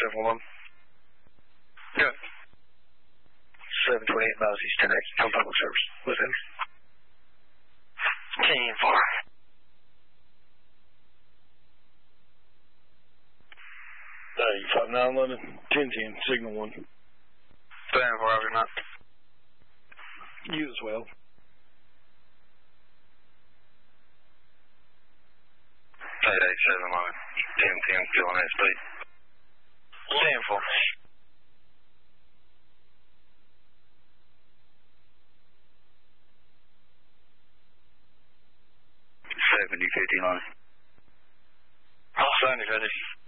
711. Good. 728 miles east 10 from public service. Within. 10-4. Hey, 5911, 1010, signal 1. 10-4, over not. You as well. 887 1010, feeling that speed. 10-4. 70-50 line. 70-50.